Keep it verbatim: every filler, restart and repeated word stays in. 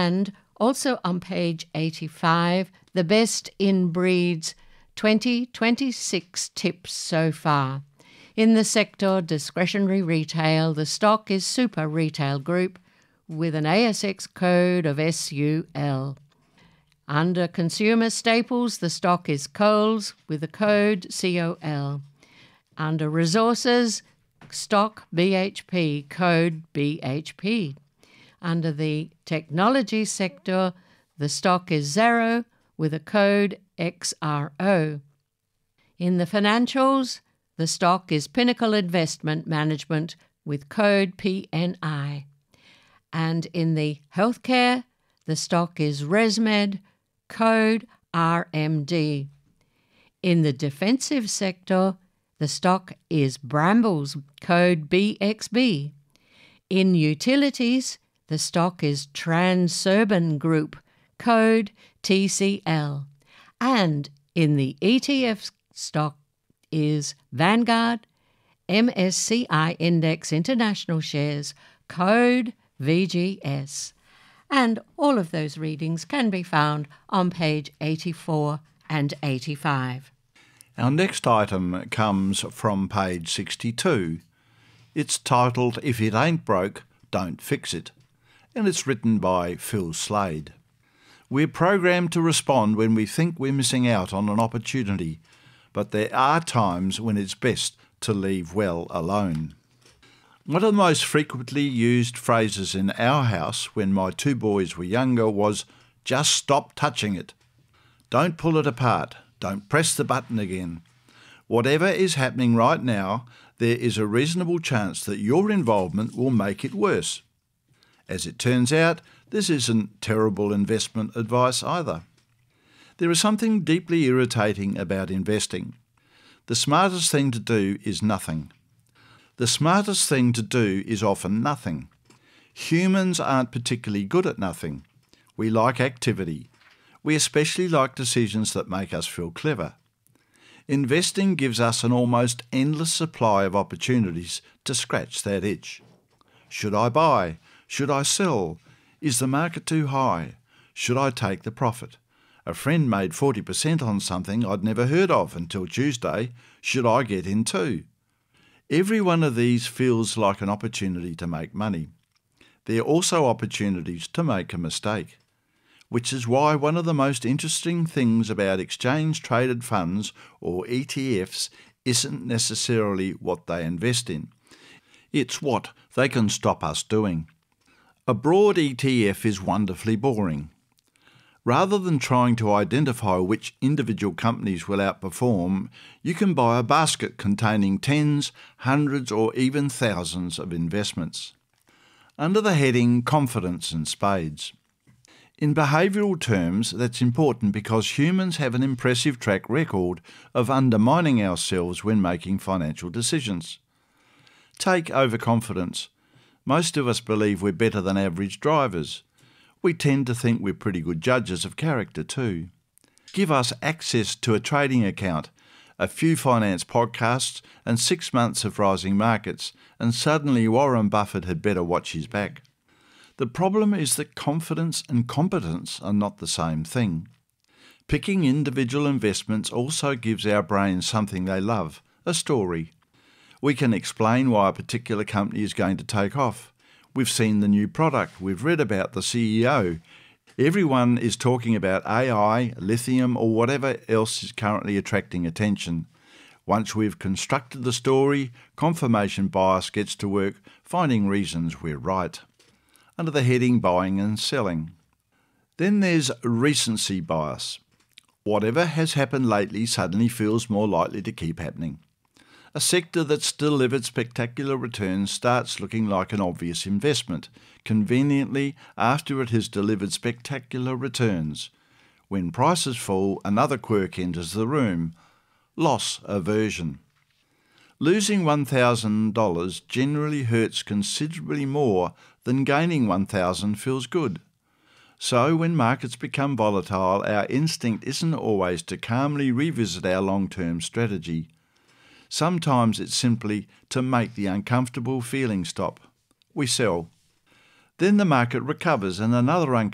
And also on page eighty-five, the best in breeds twenty twenty-six tips so far. In the sector discretionary retail, the stock is Super Retail Group with an A S X code of S U L. Under consumer staples, the stock is Coles with a code C O L. Under resources, stock B H P, code B H P. Under the technology sector, the stock is Xero with a code X R O. In the financials, the stock is Pinnacle Investment Management with code P N I. And in the healthcare, the stock is ResMed, code R M D. In the defensive sector, the stock is Brambles, code B X B. In utilities, the stock is Transurban Group, code T C L. And in the E T F stock is Vanguard, M S C I Index International Shares, code V G S. And all of those readings can be found on page eighty-four and eighty-five. Our next item comes from page sixty-two. It's titled, If It Ain't Broke, Don't Fix It, and it's written by Phil Slade. We're programmed to respond when we think we're missing out on an opportunity, but there are times when it's best to leave well alone. One of the most frequently used phrases in our house when my two boys were younger was, just stop touching it. Don't pull it apart. Don't press the button again. Whatever is happening right now, there is a reasonable chance that your involvement will make it worse. As it turns out, this isn't terrible investment advice either. There is something deeply irritating about investing. The smartest thing to do is nothing. The smartest thing to do is often nothing. Humans aren't particularly good at nothing. We like activity. We especially like decisions that make us feel clever. Investing gives us an almost endless supply of opportunities to scratch that itch. Should I buy? Should I sell? Is the market too high? Should I take the profit? A friend made forty percent on something I'd never heard of until Tuesday. Should I get in too? Every one of these feels like an opportunity to make money. There are also opportunities to make a mistake, which is why one of the most interesting things about exchange-traded funds, or E T Fs, isn't necessarily what they invest in. It's what they can stop us doing. A broad E T F is wonderfully boring. Rather than trying to identify which individual companies will outperform, you can buy a basket containing tens, hundreds or even thousands of investments. Under the heading Confidence and Spades. In behavioural terms, that's important because humans have an impressive track record of undermining ourselves when making financial decisions. Take overconfidence. Most of us believe we're better than average drivers. We tend to think we're pretty good judges of character too. Give us access to a trading account, a few finance podcasts and six months of rising markets, and suddenly Warren Buffett had better watch his back. The problem is that confidence and competence are not the same thing. Picking individual investments also gives our brains something they love, a story. We can explain why a particular company is going to take off. We've seen the new product, we've read about the C E O. Everyone is talking about A I, lithium, or whatever else is currently attracting attention. Once we've constructed the story, confirmation bias gets to work finding reasons we're right. Under the heading Buying and Selling. Then there's recency bias. Whatever has happened lately suddenly feels more likely to keep happening. A sector that's delivered spectacular returns starts looking like an obvious investment, conveniently after it has delivered spectacular returns. When prices fall, another quirk enters the room: loss aversion. Losing one thousand dollars generally hurts considerably more than gaining one thousand dollars feels good. So when markets become volatile, our instinct isn't always to calmly revisit our long-term strategy. Sometimes it's simply to make the uncomfortable feeling stop. We sell. Then the market recovers and another uncomfortable